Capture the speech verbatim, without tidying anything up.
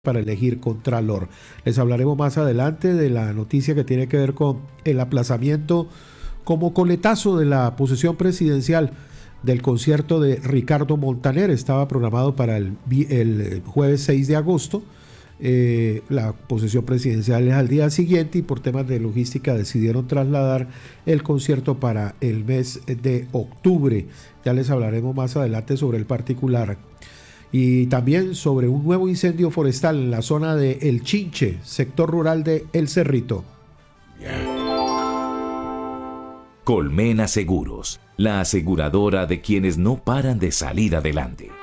para elegir contralor. Les hablaremos más adelante de la noticia que tiene que ver con el aplazamiento como coletazo de la posesión presidencial del concierto de Ricardo Montaner. Estaba programado para el, el jueves seis de agosto. Eh, la posesión presidencial es al día siguiente y por temas de logística decidieron trasladar el concierto para el mes de octubre. Ya les hablaremos más adelante sobre el particular. Y también sobre un nuevo incendio forestal en la zona de El Chinche, sector rural de El Cerrito. Colmena Seguros, la aseguradora de quienes no paran de salir adelante.